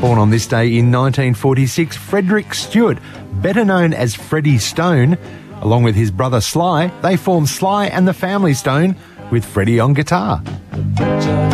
Born on this day in 1946, Frederick Stewart, better known as Freddie Stone, along with his brother Sly, they formed Sly and the Family Stone with Freddie on guitar.